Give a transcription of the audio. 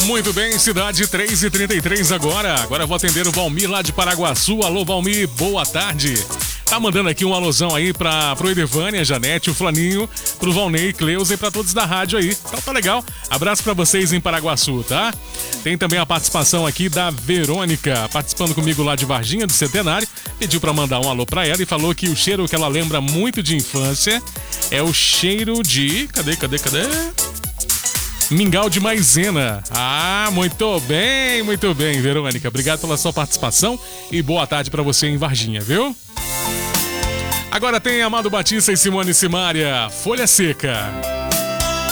Muito bem, cidade 3h33 agora. Agora eu vou atender o Valmir lá de Paraguaçu. Alô, Valmir, boa tarde. Tá mandando aqui um alusão aí pro Edevânia, Janete, o Flaninho, pro Valnei, Cleusa e pra todos da rádio aí. Então tá legal. Abraço pra vocês em Paraguaçu, tá? Tem também a participação aqui da Verônica, participando comigo lá de Varginha, do Centenário. Pediu pra mandar um alô pra ela e falou que o cheiro que ela lembra muito de infância é o cheiro de... Cadê? Mingau de maisena. Ah, muito bem, Verônica. Obrigado pela sua participação e boa tarde pra você em Varginha, viu? Agora tem Amado Batista e Simone Simaria, Folha Seca.